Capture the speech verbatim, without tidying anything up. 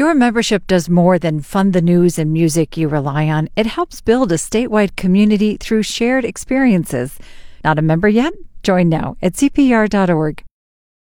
Your membership does more than fund the news and music you rely on. It helps build a statewide community through shared experiences. Not a member yet? Join now at C P R dot org.